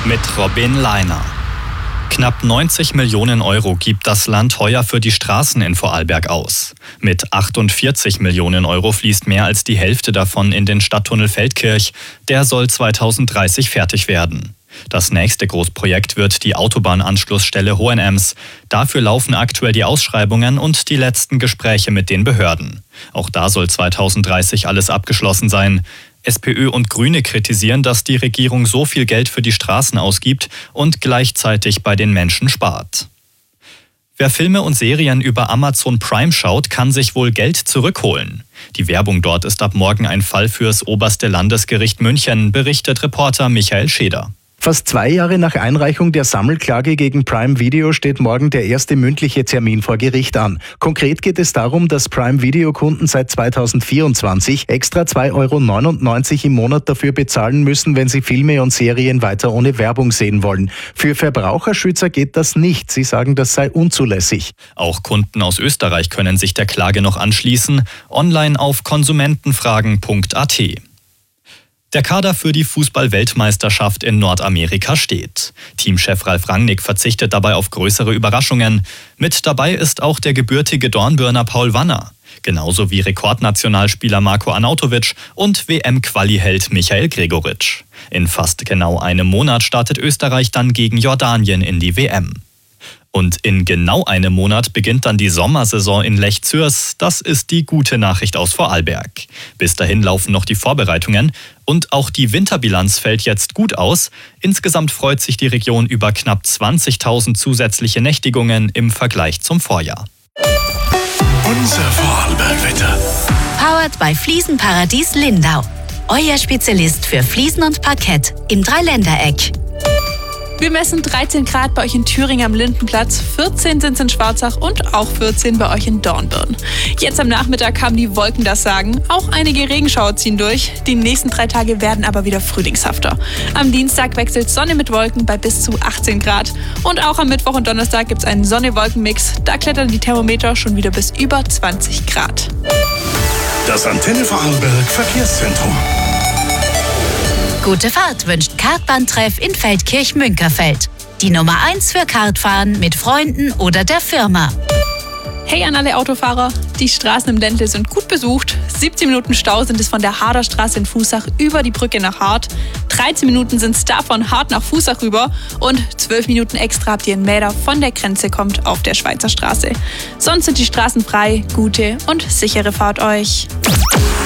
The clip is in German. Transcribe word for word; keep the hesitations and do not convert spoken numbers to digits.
mit Robin Leiner. Knapp neunzig Millionen Euro gibt das Land heuer für die Straßen in Vorarlberg aus. Mit achtundvierzig Millionen Euro fließt mehr als die Hälfte davon in den Stadttunnel Feldkirch. Der soll zweitausenddreißig fertig werden. Das nächste Großprojekt wird die Autobahnanschlussstelle Hohenems. Dafür laufen aktuell die Ausschreibungen und die letzten Gespräche mit den Behörden. Auch da soll zweitausenddreißig alles abgeschlossen sein. SPÖ und Grüne kritisieren, dass die Regierung so viel Geld für die Straßen ausgibt und gleichzeitig bei den Menschen spart. Wer Filme und Serien über Amazon Prime schaut, kann sich wohl Geld zurückholen. Die Werbung dort ist ab morgen ein Fall fürs oberste Landesgericht München, berichtet Reporter Michael Scheder. Fast zwei Jahre nach Einreichung der Sammelklage gegen Prime Video steht morgen der erste mündliche Termin vor Gericht an. Konkret geht es darum, dass Prime Video Kunden seit zweitausendvierundzwanzig extra zwei Euro neunundneunzig im Monat dafür bezahlen müssen, wenn sie Filme und Serien weiter ohne Werbung sehen wollen. Für Verbraucherschützer geht das nicht. Sie sagen, das sei unzulässig. Auch Kunden aus Österreich können sich der Klage noch anschließen. Online auf konsumentenfragen punkt a t. Der Kader für die Fußball-Weltmeisterschaft in Nordamerika steht. Teamchef Ralf Rangnick verzichtet dabei auf größere Überraschungen. Mit dabei ist auch der gebürtige Dornbirner Paul Wanner. Genauso wie Rekordnationalspieler Marko Arnautovic und W M-Quali-Held Michael Gregoritsch. In fast genau einem Monat startet Österreich dann gegen Jordanien in die W M. Und in genau einem Monat beginnt dann die Sommersaison in Lech Zürs. Das ist die gute Nachricht aus Vorarlberg. Bis dahin laufen noch die Vorbereitungen und auch die Winterbilanz fällt jetzt gut aus. Insgesamt freut sich die Region über knapp zwanzigtausend zusätzliche Nächtigungen im Vergleich zum Vorjahr. Unser Vorarlberg-Wetter. Powered by Fliesenparadies Lindau. Euer Spezialist für Fliesen und Parkett im Dreiländereck. Wir messen dreizehn Grad bei euch in Thüringen am Lindenplatz, vierzehn sind es in Schwarzach und auch vierzehn bei euch in Dornbirn. Jetzt am Nachmittag haben die Wolken das Sagen. Auch einige Regenschauer ziehen durch. Die nächsten drei Tage werden aber wieder frühlingshafter. Am Dienstag wechselt Sonne mit Wolken bei bis zu achtzehn Grad. Und auch am Mittwoch und Donnerstag gibt es einen Sonne-Wolken-Mix. Da klettern die Thermometer schon wieder bis über zwanzig Grad. Das Antenne Vorarlberg Verkehrszentrum. Gute Fahrt wünscht Kartbahntreff in Feldkirch-Münkerfeld. Die Nummer eins für Kartfahren mit Freunden oder der Firma. Hey an alle Autofahrer, die Straßen im Ländle sind gut besucht. siebzehn Minuten Stau sind es von der Haderstraße in Fußach über die Brücke nach Hart. dreizehn Minuten sind es davon Hart nach Fußach rüber. Und zwölf Minuten extra habt ihr in Mäder von der Grenze kommt auf der Schweizer Straße. Sonst sind die Straßen frei, gute und sichere Fahrt euch.